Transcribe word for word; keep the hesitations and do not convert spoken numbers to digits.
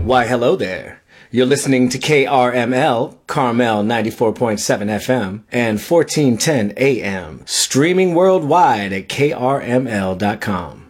Why, hello there. You're listening to K R M L, Carmel ninety-four point seven F M and fourteen ten A M, streaming worldwide at K R M L dot com.